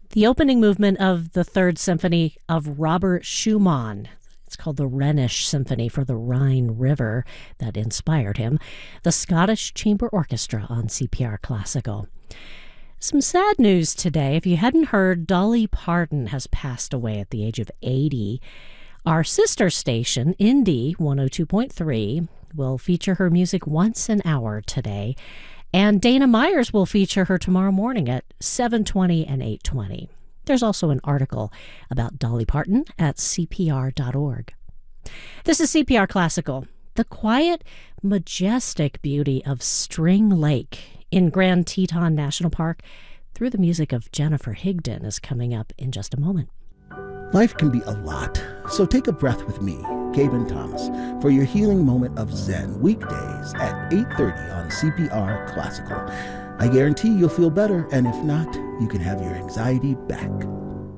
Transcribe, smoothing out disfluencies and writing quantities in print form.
The opening movement of the Third Symphony of Robert Schumann. It's called the Rhenish Symphony for the Rhine River that inspired him. The Scottish Chamber Orchestra on CPR Classical. Some sad news today. If you hadn't heard, Dolly Parton has passed away at the age of 80. Our sister station, Indie 102.3, will feature her music once an hour today. And Dana Myers will feature her tomorrow morning at 7:20 and 8:20. There's also an article about Dolly Parton at CPR.org. This is CPR Classical. The quiet, majestic beauty of String Lake in Grand Teton National Park through the music of Jennifer Higdon is coming up in just a moment. Life can be a lot, so take a breath with me, Gaben Thomas, for your healing moment of Zen, weekdays at 8:30 on CPR Classical. I guarantee you'll feel better, and if not, you can have your anxiety back.